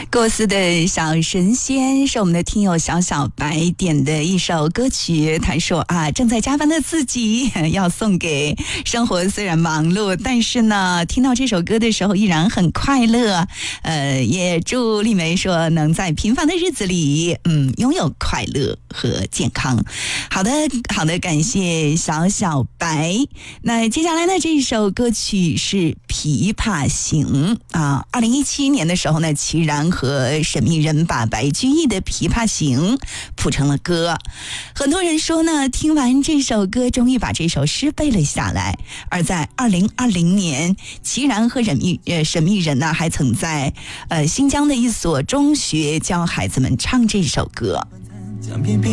郭思的小神仙是我们的听友小小白点的一首歌曲，他说啊，正在加班的自己要送给生活虽然忙碌，但是呢听到这首歌的时候依然很快乐。也祝丽梅说能在平凡的日子里拥有快乐和健康。好的，感谢小小白。那接下来呢，这首歌曲是《琵琶行》啊。2017年的时候呢，齐然和沈密人把白居易的《琵琶行》谱成了歌。很多人说呢，听完这首歌终于把这首诗背了下来。而在2020年，齐然和沈密人呢还曾在新疆的一所中学教孩子们唱这首歌。